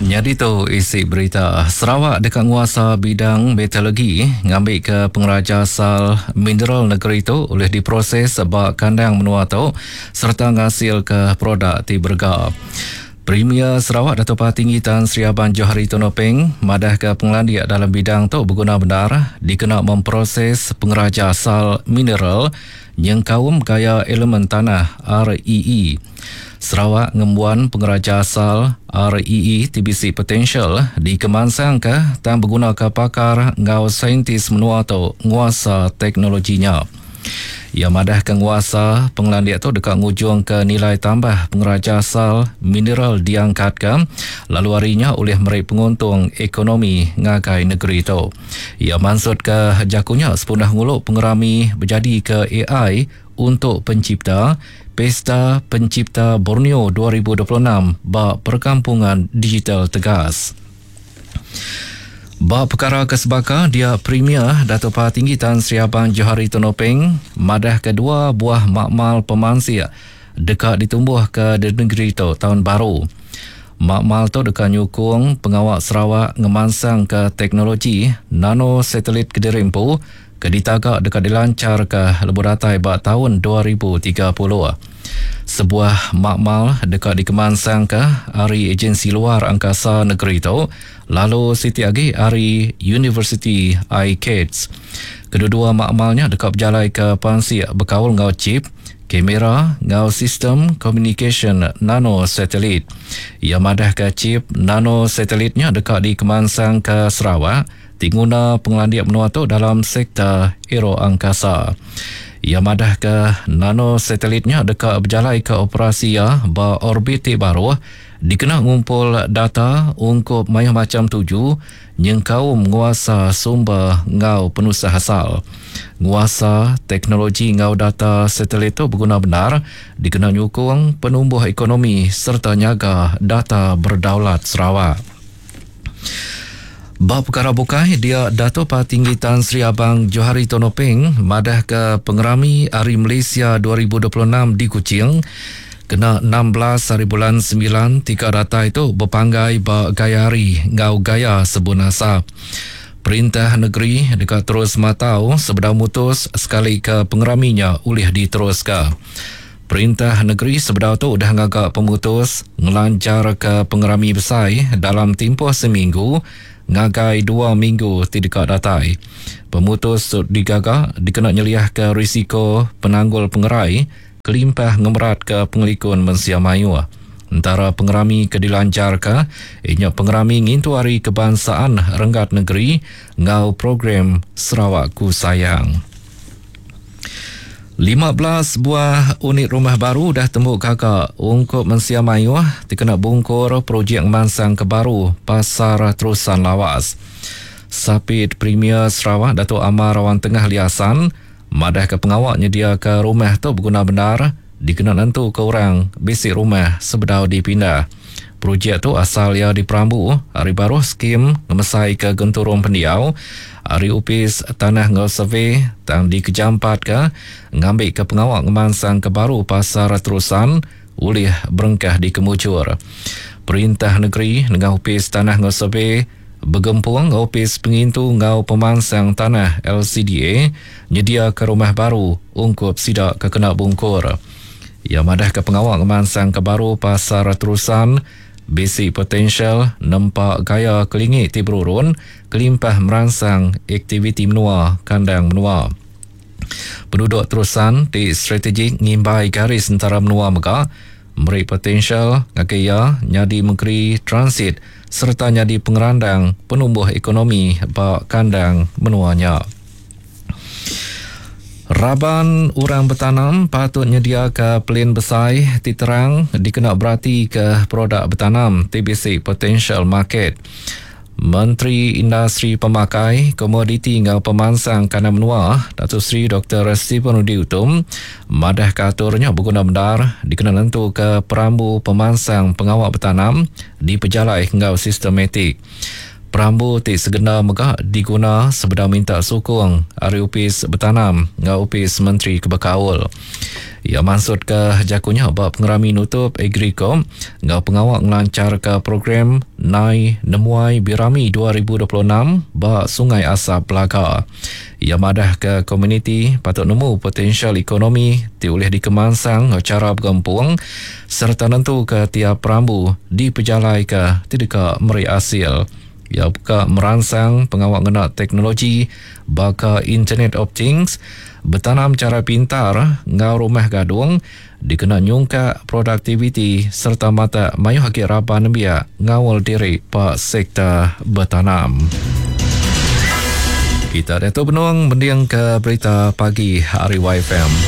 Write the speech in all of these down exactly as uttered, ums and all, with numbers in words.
Jadi tu isi berita. Sarawak dekat nguasa bidang metalurgi ngambil ke pengraja asal mineral negeri tu oleh diproses sebab kandang menua tu serta ngasil ke produk ti berga. Premier Sarawak Dato' Tinggi Tan Sri Abang Johari Tonopeng madah ke pengelandiak dalam bidang tu berguna benar dikena memproses pengraja asal mineral yang kaum gaya elemen tanah R E E. Sarawak ngembuan pengraja asal R E E T B C Potential dikemansang ke tan berguna ke pakar ngau saintis menua tu nguasa teknologinya. Ia madah ke nguasa pengelandiak tu dekat ngujung ke nilai tambah pengraja asal mineral diangkat ke lalu harinya oleh meraih penguntung ekonomi ngagai negeri tu. Ia maksud ke jakunya sepunah nguluk pengerami berjadi ke A I untuk pencipta Pesta Pencipta Borneo dua ribu dua puluh enam bak perkampungan digital tegas. Bak perkara kesebaka dia Premier Dato' Tinggi Tan Sri Abang Johari Tonopeng madah kedua buah makmal pemansir dekat ditumbuh ke negeri tu tahun baru. Makmal tu dekat nyukung pengawak Sarawak ngemansang ke teknologi nano satelit Kedirimpu ke ditagak dekat dilancar ke leburatai bak tahun dua ribu tiga puluh. Sebuah makmal dekat dikemansang ke hari agensi luar angkasa negeri tu lalu siti agi hari University I C A D S. Kedua-dua makmalnya dekat berjalai ke pansi berkaul ngau chip kamera ngau sistem communication nano satelit. Ia madah ke chip nano satelitnya dekat dikemansang ke Sarawak tinguna pengelandiak menua tu dalam sektor aero angkasa. Ia madah ke nano satelitnya dekat berjalai ke operasi ya ba orbit baru dikena ngumpul data ungkup mayah macam tuju yang kaum nguasa sumber ngau penusah asal. Nguasa teknologi ngau data satelit tu berguna benar dikena nyukung penumbuh ekonomi serta nyaga data berdaulat Sarawak. Bab perkara bukai dia Dato' Tinggi Tan Sri Abang Johari Tonopeng madah ke pengerami Hari Malaysia dua ribu dua puluh enam di Kuching kena enam belas hari bulan sembilan tiga data itu berpanggai ba gaya hari ngau gaya sebunasa. Perintah negeri dekat terus matau sebedau mutus sekali ke pengeraminya ulih diteruskan. Perintah negeri sebedau tu dah ngagak pemutus ngelancar ke pengerami besar dalam tempoh seminggu ngagai dua minggu tidak datai. Pemutus digagak dikena nyeliah ke risiko penanggul pengerai kelimpah ngemerat ke pengelikun mensia mayu. Antara pengerami ke dilancar ke ianya pengerami ngintu hari kebangsaan renggat negeri ngau program Sarawakku Sayang. lima belas buah unit rumah baru dah tembuk kakak ungkup mensia mayu dikena bungkur projek mansang ke baru pasar terusan lawas. Sapit Premier Sarawak Dato' Amar Rawan Tengah Liasan madah ke pengawak nyedia ke rumah tu berguna benar dikena nentu ke orang basic rumah sebedau dipindah. Projek tu asal ia di Perambu, hari baru skim ngemesai ke genturung pendiau, hari upis tanah ngau survey tang di kejampat ke ngambil ke pengawak ngemansang ke baru pasar terusan ulih berengkah di kemucur. Perintah negeri dengan upis tanah ngau survey bergempung ngau upis pengintu ngau pemansang tanah L C D A nyedia ke rumah baru ungkup sidak ke kena bungkur. Ia madah ke pengawak ngemansang ke baru pasar terusan Basic Potential nampak gaya kelingit ti berurun kelimpah merangsang aktiviti menua kandang menua. Penduduk terusan di strategik ngimbai garis antara menua mega meri Potential ngakaya nyadi menteri transit serta nyadi pengerandang penumbuh ekonomi bak kandang menuanya. Raban orang bertanam patut nyedia ke pelin besar diterang dikena berarti ke produk bertanam T B C Potential Market. Menteri Industri Pemakai, Komoditi ngau Pemansang Kandang Menua, Datuk Seri Doktor Stephen Rudi Utum, madah katurnya berguna benar dikena nentu ke perambu pemansang pengawak bertanam di pejalai ngau sistematik. Perambu ti segena megah diguna sebedang minta sokong hari upis bertanam ngau upis Menteri Kebakaul. Ia maksud ke jakunya bab pengerami nutup Agricom ngau pengawak melancar ke program Nai Nemuai Birami dua ribu dua puluh enam bak Sungai Asap Belaka. Ia madah ke komuniti patut nemu potensial ekonomi dioleh dikemansang cara bergempung serta nentu ke tiap perambu di pejalai ke tidak meri hasil. Ia buka merangsang pengawak ngena teknologi baka Internet of Things bertanam cara pintar ngau rumah gadung dikena nyungka produktiviti serta mata mayu haki raban biak ngawal diri pak sektor bertanam. Kita Dato' Benuang mendiang ke berita pagi Hari Y F M.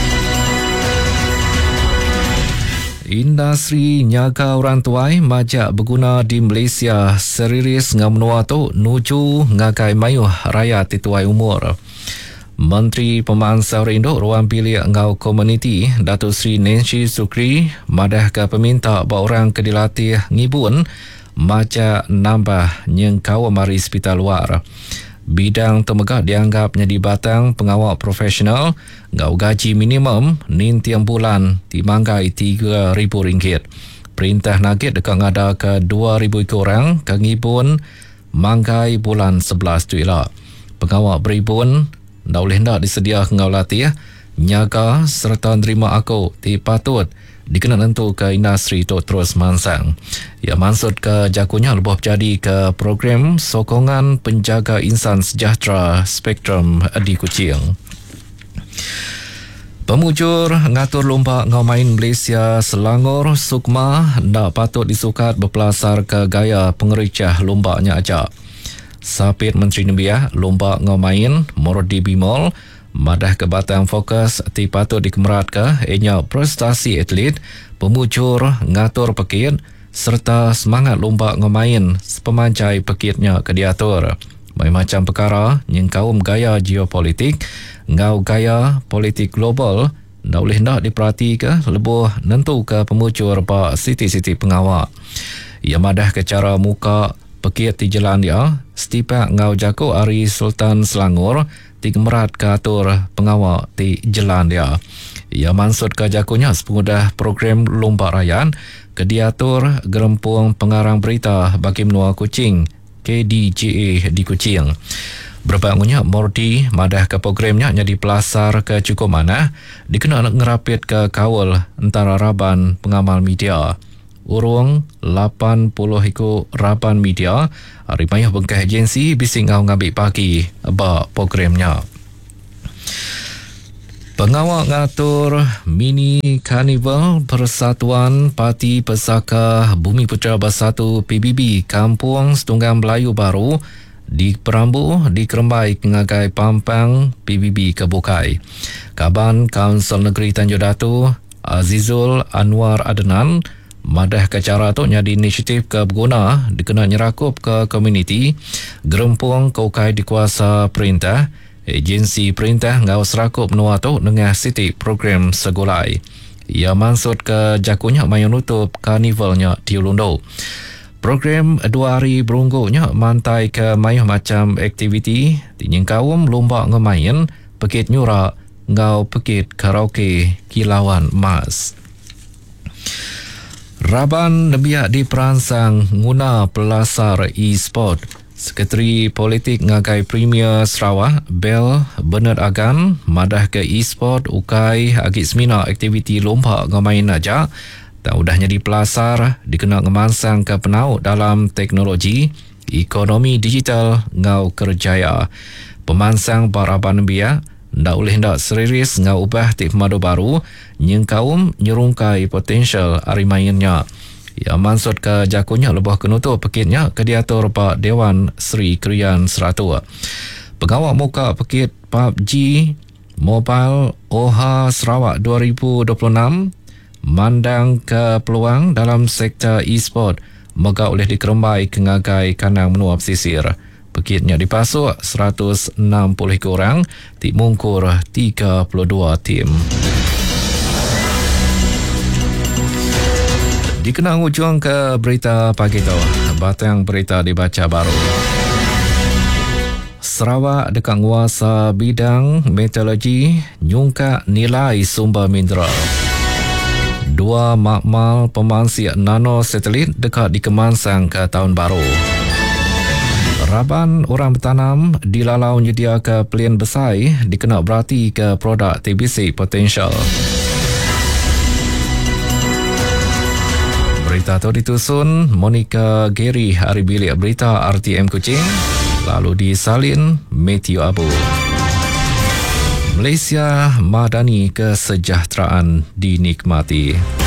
Industri nyaga orang tuai majak berguna di Malaysia serius ngam menua tu nuju ngakai mayuh raya tituai umur. Menteri Pemangsa Induk Ruang Bilik Ngau Komuniti Datuk Seri Nancy Sukri madah ke peminta bawa orang ke dilatih ngibun majak nambah nyengkau mari hospital luar. Bidang temegah dianggap jadi batang pengawal profesional ngau gaji minimum nin tiang bulan dimanggai tiga ribu ringgit. Perintah nagit dekat ngada ke dua ribu orang ke ngibun manggai bulan sebelas tu ialah. Pengawal beribun dah boleh nak disedia ngau latih nyaga serta nerima aku dipatut dikena tentu ke industri itu terus mansang. Ia maksud ke jakunya lebih jadi ke program sokongan penjaga insan sejahtera Spektrum di Kuching. Pemujur ngatur lomba ngau main Malaysia Selangor Sukma nak patut disukat berpelasar ke gaya pengericah lombanya aja. Sapit Menteri Nebiah lomba ngau main Mordi Bimol madah ke batang fokus ti patut dikemerat ke ianya prestasi atlet, pemujur ngatur pekit serta semangat lomba ngemain pemanjai pekitnya ke diatur. Mai macam perkara nyengkaum gaya geopolitik ngau gaya politik global dah boleh nak diperhati ke lebih nentu ke pemujur pak siti-siti pengawak. Ia madah ke cara muka pekit di jalan dia setipak ngau jako Ari Sultan Selangor dikemerat ke atur pengawal di jalan dia. Ia maksud ke jakunya sepengudah program lomba rayan ke diatur gerempung pengarang berita bagi menua Kuching K D J A di Kuching. Berbangunnya Mordi madah ke programnya jadi pelasar ke cukup mana dikena ngerapit ke kawal antara raban pengamal media. Urung lapan puluh ikut raban media hari payah bengkah agensi bising ngau ngambil pagi ba programnya. Pengawal ngatur mini karnival Persatuan Parti Pesaka Bumi Putra Bersatu P B B Kampung Setunggang Melayu Baru di Perambu di Kerembai Kengagai Pampang P B B Kebukai. Kaban Kaunsil Negeri Tanjung Datu Azizul Anwar Adnan madah ke cara tu nyadi inisiatif ke berguna dikena nyerakup ke komuniti gerempung kaukai dikuasa perintah agensi perintah ngau serakup menua tu dengan siti program segulai. Ia maksud ke jakunya mayu nutup karnivalnya di Ulundo. Program dua hari berunggunya mantai ke mayu macam aktiviti dinyengkawum lomba ngemain pekit nyurak ngau pekit karaoke kilauan emas. Raban nebiak diperansang guna pelasar e-sport. Sekretari Politik Ngagai Premier Sarawak, Bel Bernard Agan, madah ke e-sport ukai agit semina aktiviti lomba ngemain aja. Tak udahnya dipelasar, dikena ngemansang ke penaut dalam teknologi, ekonomi digital ngau kerjaya. Pemansang baraban nebiak ndak boleh ndak serius ngau ubah tip madu baru nyengkaum nyerungkai potensial arimainnya. Ia maksud ke jakunya lebih kenutup pekitnya ke diatur Pak Dewan Seri Krian Seratu. Pegawai muka pekit P U B G Mobile O H A Sarawak dua ribu dua puluh enam mandang ke peluang dalam sektor e-sport mega oleh dikerembai kengagai kanang menua pesisir. Pekitnya dipasuk seratus enam puluh orang, dimungkur tiga puluh dua tim. Dikenang ujung ke berita pagi itu. Batang berita dibaca baru. Sarawak dekat nguasa bidang meteorologi nyungkak nilai sumber mineral. Dua makmal pemansi nano satelit dekat dikemansang ke tahun baru. Raban orang bertanam dilalau nyedia ke pelian besar dikena berhati ke produk T B C Potential. Berita tu ditusun Monica Gary hari bilik berita R T M Kuching, lalu disalin Matthew Abu. Malaysia Madani kesejahteraan dinikmati.